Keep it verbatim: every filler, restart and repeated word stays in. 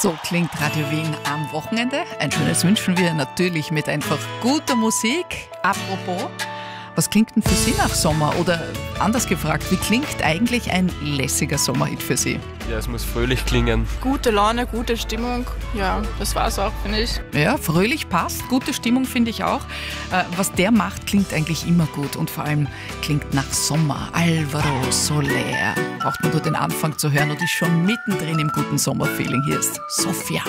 So klingt Radio Wien am Wochenende. Ein schönes wünschen wir natürlich mit einfach guter Musik. Apropos, was klingt denn für Sie nach Sommer? Oder anders gefragt, wie klingt eigentlich ein lässiger Sommerhit für Sie? Ja, es muss fröhlich klingen. Gute Laune, gute Stimmung. Ja, das war's auch, finde ich. Ja, fröhlich passt. Gute Stimmung finde ich auch. Äh, was der macht, klingt eigentlich immer gut. Und vor allem klingt nach Sommer. Alvaro Soler. Braucht man nur den Anfang zu hören und ist schon mittendrin im guten Sommerfeeling. Hier ist Sophia.